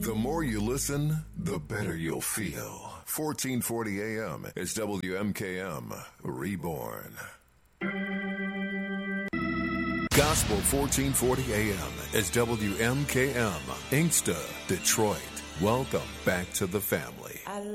The more you listen, the better you'll feel. 1440 AM is WMKM Reborn. Gospel 1440 AM is WMKM Inkster, Detroit. Welcome back to the family.